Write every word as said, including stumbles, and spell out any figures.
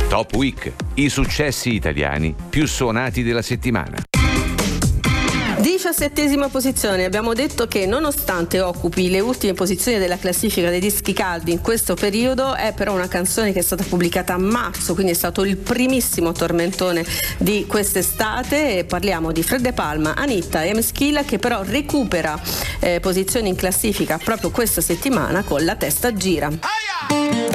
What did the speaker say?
Top Week, i successi italiani più suonati della settimana. Diciassettesima posizione. Abbiamo detto che nonostante occupi le ultime posizioni della classifica dei dischi caldi in questo periodo, è però una canzone che è stata pubblicata a marzo, quindi è stato il primissimo tormentone di quest'estate. Parliamo di Fred De Palma, Anitta e Mschilla, che però recupera eh, posizioni in classifica proprio questa settimana con La testa gira.